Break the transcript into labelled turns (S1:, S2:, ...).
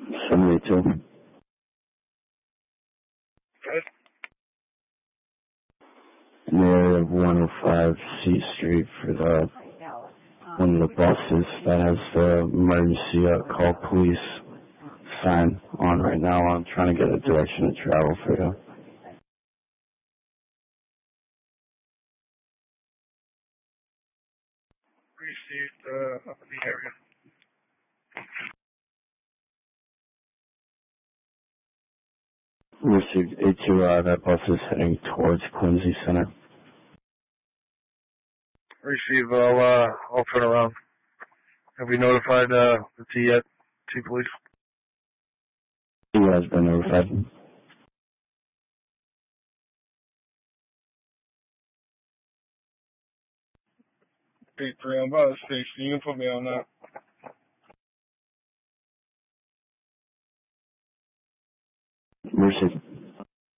S1: 72.
S2: Good.
S1: In the area of 105 C Street for one of the buses that has the emergency call police sign on right now. I'm trying to get a direction of travel for you.
S2: Received up in the area.
S1: Received A2, that bus is heading towards Quincy Center.
S2: Receive, I'll turn around. Have we notified, the T yet? T police?
S1: He has been notified.
S2: Big 3 on by the station. You can put me on that.
S1: Received.